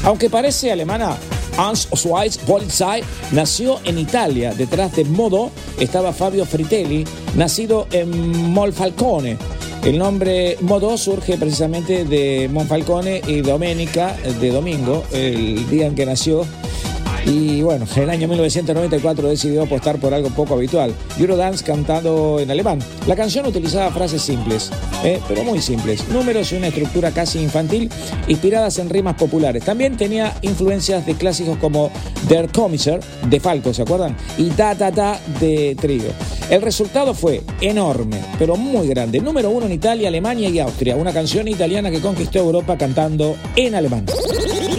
Aunque parece alemana, Hans Schweiz Polizei nació en Italia. Detrás de Modo estaba Fabio Fritelli, nacido en Monfalcone. El nombre Modo surge precisamente de Monfalcone y Domenica, de domingo, el día en que nació. Y bueno, en el año 1994 decidió apostar por algo poco habitual, Eurodance cantado en alemán. La canción utilizaba frases simples, pero muy simples, números y una estructura casi infantil, inspiradas en rimas populares. También tenía influencias de clásicos como Der Kommissar, de Falco, ¿se acuerdan? Y Ta Ta Ta, de Trio. El resultado fue enorme, pero muy grande. Número 1 en Italia, Alemania y Austria. Una canción italiana que conquistó Europa cantando en alemán.